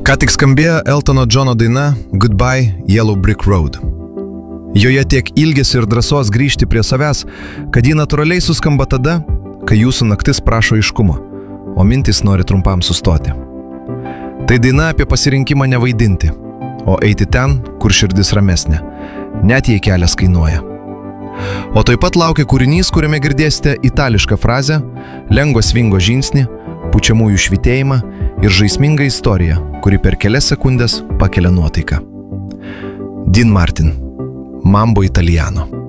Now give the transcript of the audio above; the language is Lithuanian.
Ką tik skambėjo Eltono Johno daina Goodbye Yellow Brick Road. Joje tiek ilgės ir drąsos grįžti prie savęs, kad ji natūraliai suskamba tada, kai jūsų naktis prašo aiškumo, o mintys nori trumpam sustoti. Tai daina apie pasirinkimą nevaidinti, o eiti ten, kur širdis ramesnė, net jei kelias kainuoja. O taip pat laukia kūrinys, kuriame girdėsite itališką frazę, lengvo svingo žingsnį, pučiamųjų švytėjimą ir žaismingą istoriją, kuri per kelias sekundės pakelia nuotaiką. Dean Martin, Mambo Italiano.